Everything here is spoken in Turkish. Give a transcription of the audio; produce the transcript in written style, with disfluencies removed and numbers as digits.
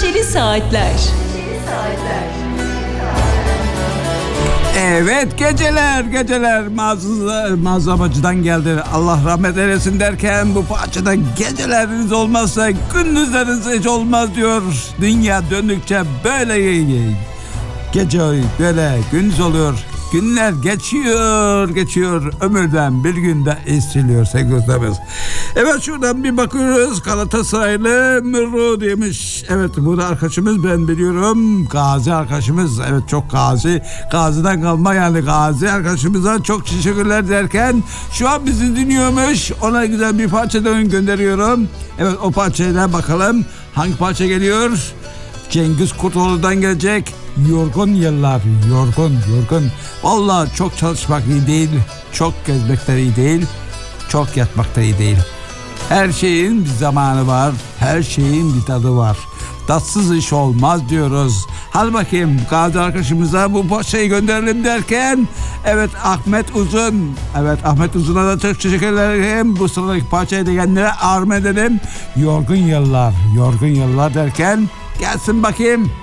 Neşeli Saatler. Evet, geceler Mazlamacı'dan geldi. Allah rahmet eylesin derken bu parçada geceleriniz olmazsa gündüzleriniz hiç olmaz diyor. Dünya döndükçe böyle gece böyle gündüz oluyor. Günler geçiyor. Ömürden bir günde esiriliyor sevgili dostlarımız. Evet, şuradan bir bakıyoruz. Galatasaraylı Mürru demiş. Evet, bu da arkadaşımız, ben biliyorum. Gazi arkadaşımız. Evet, çok gazi. Gaziden kalma yani, gazi arkadaşımıza çok teşekkürler derken şu an bizi dinliyormuş. Ona güzel bir parçadan gönderiyorum. Evet, o parçaya bakalım. Hangi parça geliyor? Cengiz Kurtoğlu'dan gelecek. Yorgun yıllar, yorgun. Vallahi çok çalışmak iyi değil, çok gezmek de iyi değil, çok yatmak da iyi değil. Her şeyin bir zamanı var, her şeyin bir tadı var. Tatsız iş olmaz diyoruz. Hadi bakayım, Gazi arkadaşımıza bu parçayı gönderelim derken, evet Ahmet Uzun'a da çok teşekkür ederim. Bu sıradaki parçayı da kendine armağan edelim. Yorgun yıllar derken gelsin bakayım.